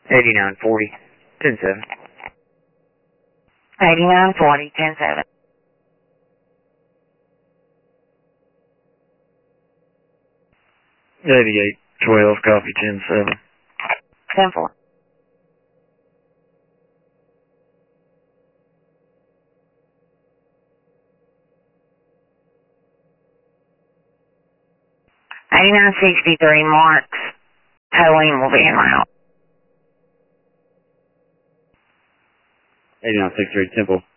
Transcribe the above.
8940, 107. 8940, 107. 8812, copy 107. 104. 8963 marks. Towing will be en route. 8963, Temple.